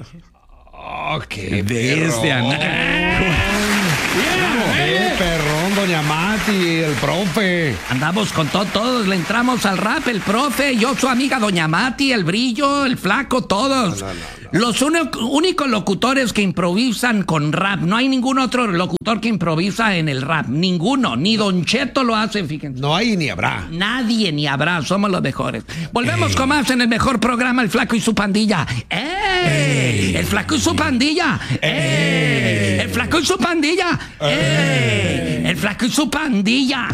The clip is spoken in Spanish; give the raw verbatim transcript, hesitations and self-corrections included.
Oh, qué bestia. ¡Qué perrón, doña Mati, el profe! Andamos con todo, todos le entramos al rap, el profe, yo, su amiga doña Mati, el Brillo, el Flaco, todos. No, no, no, no. Los único- únicos locutores que improvisan con rap. No hay ningún otro locutor que improvisa en el rap. Ninguno. Ni Don Cheto lo hace, fíjense. No hay ni habrá. Nadie ni habrá, somos los mejores. Volvemos con más en el mejor programa, El Flaco y su pandilla. ¡Ey! El Flaco y su pandilla. ¡Ey! El Flaco y su pandilla. ¡Ey! El Flaco y su pandilla.